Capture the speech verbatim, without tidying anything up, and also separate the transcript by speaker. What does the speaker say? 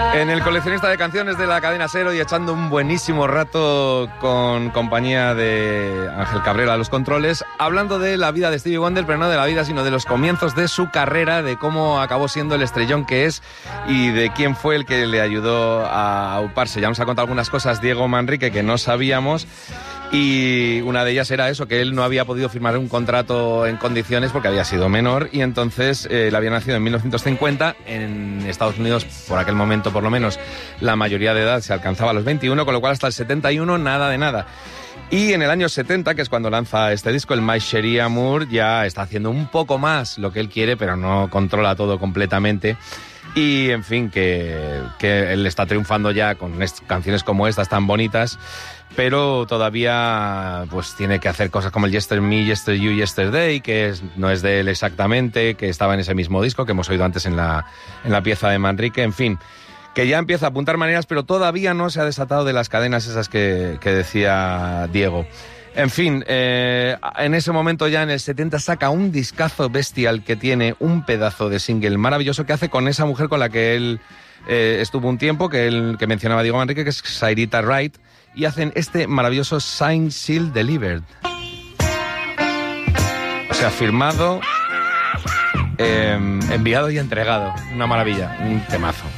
Speaker 1: En el coleccionista de canciones de la cadena SER y echando un buenísimo rato con compañía de Ángel Cabrera a los controles, hablando de la vida de Stevie Wonder, pero no de la vida, sino de los comienzos de su carrera, de cómo acabó siendo el estrellón que es y de quién fue el que le ayudó a auparse. Ya nos ha contado algunas cosas Diego Manrique que no sabíamos. Y una de ellas era eso, que él no había podido firmar un contrato en condiciones porque había sido menor y entonces eh, él había nacido en mil novecientos cincuenta. En Estados Unidos, por aquel momento por lo menos, la mayoría de edad se alcanzaba a los veintiuno, con lo cual hasta el setenta y uno nada de nada. Y en el año setenta, que es cuando lanza este disco, el My Cherie Amour, ya está haciendo un poco más lo que él quiere, pero no controla todo completamente. Y, en fin, que, que él está triunfando ya con est- canciones como estas tan bonitas, pero todavía pues tiene que hacer cosas como el Yester Me, Yester You, Yesterday, que es, no es de él exactamente, que estaba en ese mismo disco que hemos oído antes en la, en la pieza de Manrique, en fin, que ya empieza a apuntar maneras, pero todavía no se ha desatado de las cadenas esas que, que decía Diego. En fin, eh, en ese momento ya en el setenta saca un discazo bestial que tiene un pedazo de single maravilloso que hace con esa mujer con la que él eh, estuvo un tiempo, que él que mencionaba Diego Manrique, que es Sairita Wright, y hacen este maravilloso Signed, Sealed, Delivered. O sea, firmado, eh, enviado y entregado. Una maravilla, un temazo.